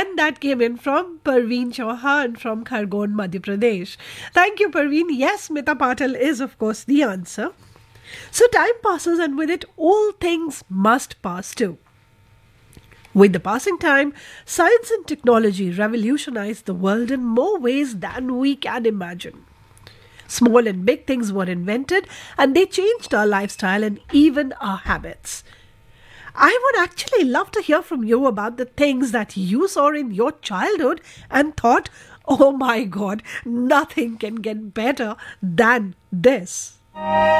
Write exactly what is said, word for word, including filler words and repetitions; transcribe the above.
And that came in from Parveen Chauhan from Khargone, Madhya Pradesh. Thank you, Parveen. Yes, Mita Patil is, of course, the answer. So time passes, and with it, all things must pass too. With the passing time, science and technology revolutionized the world in more ways than we can imagine. Small and big things were invented, and they changed our lifestyle and even our habits. I would actually love to hear from you about the things that you saw in your childhood and thought, oh my god, nothing can get better than this.